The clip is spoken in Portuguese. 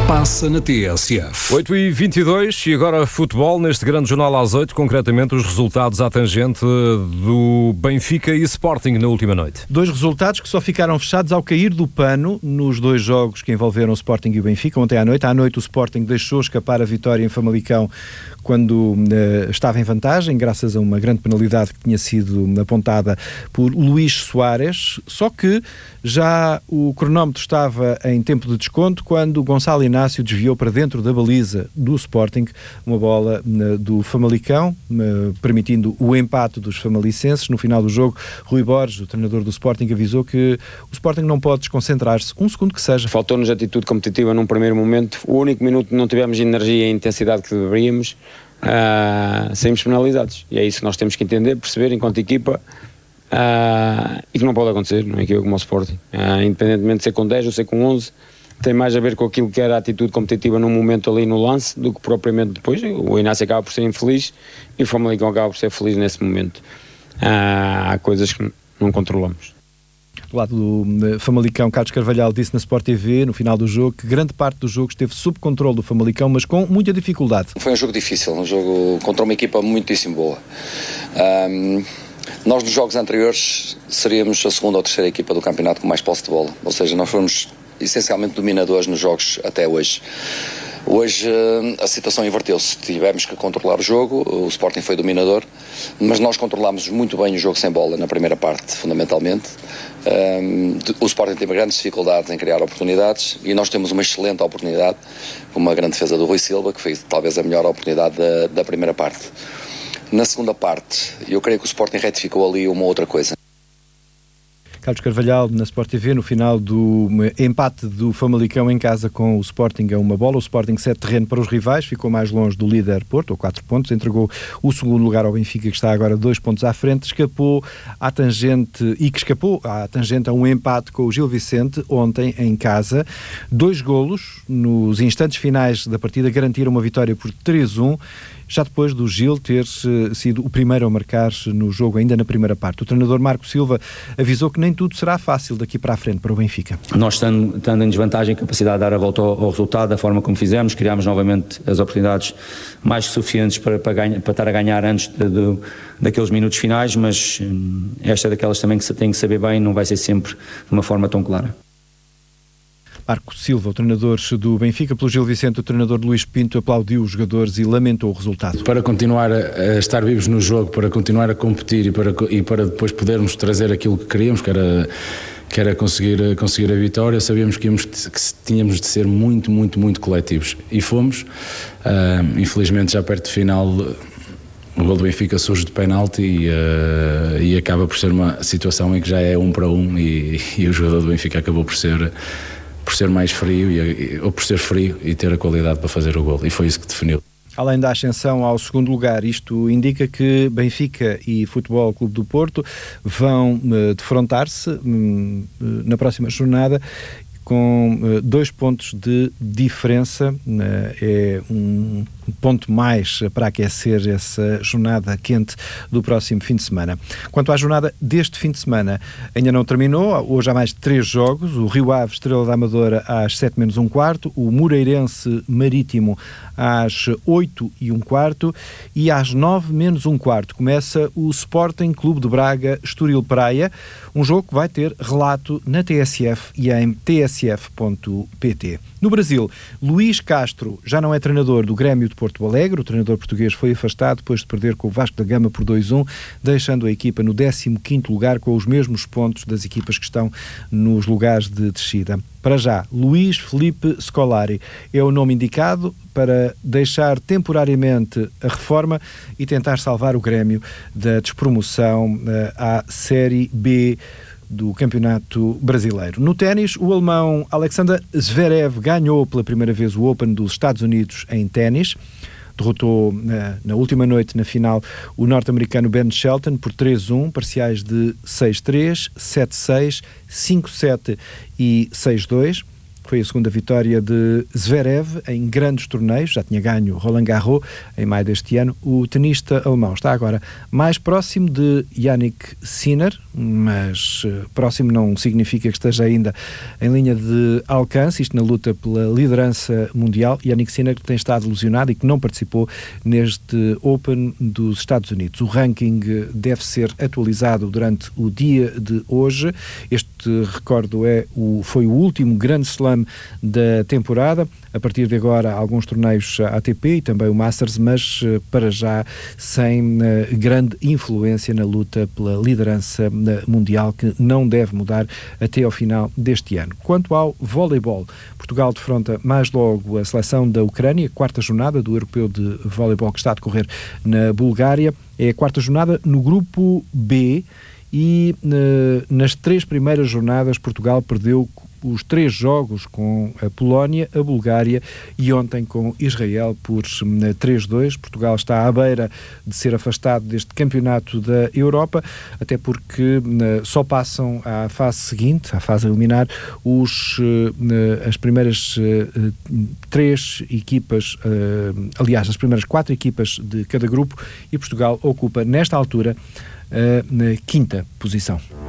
passa na TSF. 8h22 e agora futebol neste grande jornal às 8, concretamente os resultados à tangente do Benfica e Sporting na última noite. Dois resultados que só ficaram fechados ao cair do pano nos dois jogos que envolveram o Sporting e o Benfica. Ontem à noite o Sporting deixou escapar a vitória em Famalicão quando estava em vantagem, graças a uma grande penalidade que tinha sido apontada por Luís Soares, só que já o cronómetro estava em tempo de desconto quando Gonçalo Inácio desviou para dentro da baliza do Sporting uma bola do Famalicão, permitindo o empate dos famalicenses. No final do jogo, Rui Borges, o treinador do Sporting, avisou que o Sporting não pode desconcentrar-se, um segundo que seja. Faltou-nos atitude competitiva num primeiro momento, o único minuto que não tivemos energia e intensidade que deveríamos, saímos penalizados, e é isso que nós temos que entender, perceber enquanto equipa, e que não pode acontecer numa equipa como o Sporting, independentemente de ser com 10 ou ser com 11, tem mais a ver com aquilo que era a atitude competitiva num momento ali no lance do que propriamente depois. O Inácio acaba por ser infeliz e o Famalicão acaba por ser feliz nesse momento. Há coisas que não controlamos. Do lado do Famalicão, Carlos Carvalhal disse na Sport TV, no final do jogo, que grande parte do jogo esteve sob controle do Famalicão, mas com muita dificuldade. Foi um jogo difícil, um jogo contra uma equipa muitíssimo boa. Nós nos jogos anteriores seríamos a segunda ou terceira equipa do campeonato com mais posse de bola, ou seja, nós fomos essencialmente dominadores nos jogos até hoje. Hoje a situação inverteu-se, tivemos que controlar o jogo, o Sporting foi dominador, mas nós controlámos muito bem o jogo sem bola na primeira parte, fundamentalmente. O Sporting teve grandes dificuldades em criar oportunidades e nós temos uma excelente oportunidade, com uma grande defesa do Rui Silva, que foi talvez a melhor oportunidade da primeira parte. Na segunda parte, eu creio que o Sporting retificou ali uma outra coisa. Carlos Carvalhal, na Sport TV, no final do empate do Famalicão em casa com o Sporting a uma bola. O Sporting cede terreno para os rivais, ficou mais longe do líder Porto, ou 4 pontos, entregou o segundo lugar ao Benfica, que está agora 2 pontos à frente, escapou à tangente a um empate com o Gil Vicente ontem em casa. 2 golos nos instantes finais da partida garantiram uma vitória por 3-1, já depois do Gil ter sido o primeiro a marcar no jogo, ainda na primeira parte. O treinador Marco Silva avisou que nem tudo será fácil daqui para a frente para o Benfica. Nós, estando em desvantagem, capacidade de dar a volta ao resultado, da forma como fizemos, criámos novamente as oportunidades mais que suficientes para estar a ganhar antes daqueles minutos finais, mas esta é daquelas também que se tem que saber bem, não vai ser sempre de uma forma tão clara. Marco Silva, o treinador do Benfica, pelo Gil Vicente, o treinador Luís Pinto aplaudiu os jogadores e lamentou o resultado. Para continuar a estar vivos no jogo, para continuar a competir e para depois podermos trazer aquilo que queríamos, que era conseguir a vitória, sabíamos que tínhamos de ser muito, muito, muito coletivos. E fomos. Infelizmente, já perto do final, o gol do Benfica surge de penalti e acaba por ser uma situação em que já é 1 para 1 e o jogador do Benfica acabou por ser mais frio ou por ser frio e ter a qualidade para fazer o gol, e foi isso que definiu. Além da ascensão ao segundo lugar, isto indica que Benfica e Futebol Clube do Porto vão defrontar-se na próxima jornada com 2 pontos de diferença. É um ponto mais para aquecer essa jornada quente do próximo fim de semana. Quanto à jornada deste fim de semana, ainda não terminou. Hoje há mais 3 jogos. O Rio Ave, Estrela da Amadora, às 7:15, o Moreirense Marítimo às 8:15 e às 9:15 começa o Sporting Clube de Braga Estoril Praia, um jogo que vai ter relato na TSF e em tsf.pt. No Brasil, Luís Castro já não é treinador do Grêmio de Porto Alegre. O treinador português foi afastado depois de perder com o Vasco da Gama por 2-1, deixando a equipa no 15º lugar com os mesmos pontos das equipas que estão nos lugares de descida. Para já, Luís Felipe Scolari é o nome indicado para deixar temporariamente a reforma e tentar salvar o Grêmio da despromoção à Série B do Campeonato Brasileiro. No ténis, o alemão Alexander Zverev ganhou pela primeira vez o Open dos Estados Unidos em ténis. Derrotou na última noite, na final, o norte-americano Ben Shelton por 3-1, parciais de 6-3, 7-6, 5-7 e 6-2. Foi a segunda vitória de Zverev em grandes torneios, já tinha ganho Roland Garros em maio deste ano. O tenista alemão está agora mais próximo de Jannik Sinner, mas próximo não significa que esteja ainda em linha de alcance, isto na luta pela liderança mundial. Jannik Sinner tem estado lesionado e que não participou neste Open dos Estados Unidos. O ranking deve ser atualizado durante o dia de hoje. Este, recordo, foi o último grande slam da temporada. A partir de agora, alguns torneios ATP e também o Masters, mas para já sem grande influência na luta pela liderança mundial, que não deve mudar até ao final deste ano. Quanto ao voleibol, Portugal defronta mais logo a seleção da Ucrânia, quarta jornada do Europeu de Voleibol que está a decorrer na Bulgária. É a quarta jornada no grupo B e nas 3 primeiras jornadas Portugal perdeu os 3 jogos com a Polónia, a Bulgária e ontem com Israel por 3-2. Portugal está à beira de ser afastado deste campeonato da Europa, até porque só passam à fase seguinte, à fase a eliminar, as primeiras 3 equipas, aliás, as primeiras 4 equipas de cada grupo, e Portugal ocupa, nesta altura, na 5ª posição.